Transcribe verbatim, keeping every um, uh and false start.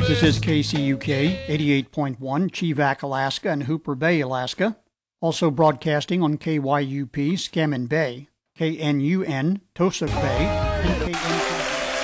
This is K C U K eighty-eight point one, Chevak, Alaska, and Hooper Bay, Alaska. Also broadcasting on K Y U P, Scammon Bay, K N U N, Tosuck Bay, and K N K